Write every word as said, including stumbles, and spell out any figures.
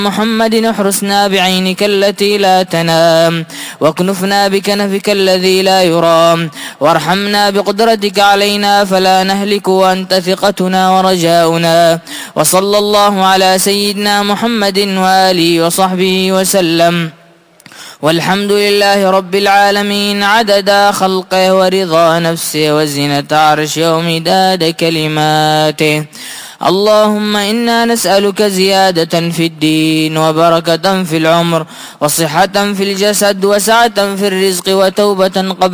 محمد احرسنا بعينك التي لا تنام، واكنفنا بكنفك الذي لا يرام، وارحمنا بقدرتك علينا فلا نهلك وأنت ثقتنا ورجاؤنا. وصلى الله على سيدنا محمد وآله وصحبه وسلم، والحمد لله رب العالمين عدد خلقه ورضا نفسه وزنة عرشه ومداد كلماته. اللهم إنا نسألك زيادة في الدين وبركة في العمر وصحة في الجسد وسعة في الرزق وتوبة قبل